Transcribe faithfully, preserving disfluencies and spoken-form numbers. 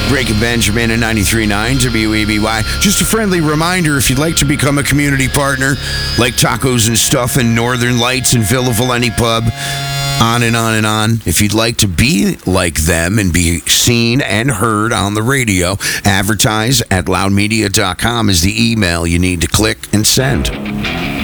Breaking Benjamin and ninety-three point nine W E B Y. Just a friendly reminder, if you'd like to become a community partner, like Tacos and Stuff and Northern Lights and Villa Valenti Pub, on and on and on. If you'd like to be like them and be seen and heard on the radio, advertise at loud media dot com is the email you need to click and send.